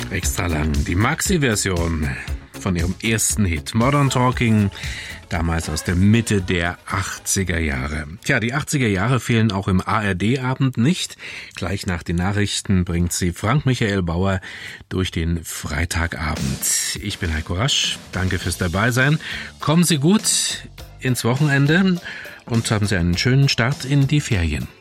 Extra lang. Die Maxi-Version von ihrem ersten Hit Modern Talking, damals aus der Mitte der 80er Jahre. Tja, die 80er Jahre fehlen auch im ARD-Abend nicht. Gleich nach den Nachrichten bringt sie Frank-Michael Bauer durch den Freitagabend. Ich bin Heiko Rasch. Danke fürs Dabeisein. Kommen Sie gut ins Wochenende und haben Sie einen schönen Start in die Ferien.